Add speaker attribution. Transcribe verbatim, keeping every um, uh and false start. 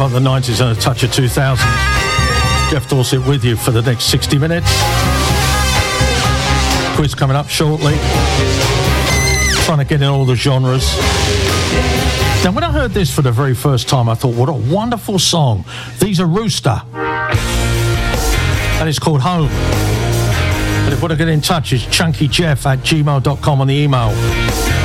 Speaker 1: up the nineties and a touch of two thousand. Jeff Dorset with you for the next sixty minutes. Quiz coming up shortly. Trying to get in all the genres. Now, when I heard this for the very first time, I thought, what a wonderful song. These are Rooster. And it's called Home. But if you want to get in touch, it's chunkyjeff at gmail dot com on the email.